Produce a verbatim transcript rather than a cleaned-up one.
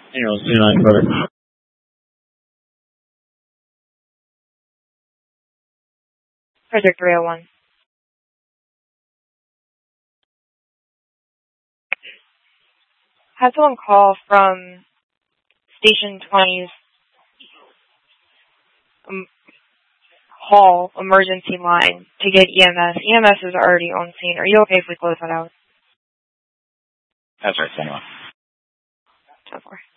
Anyone, two nine, perfect. Frederick three oh one. Had someone call from Station twenty's um, hall emergency line to get E M S. E M S is already on scene. Are you okay if we close that out? That's right, anyone. ten four.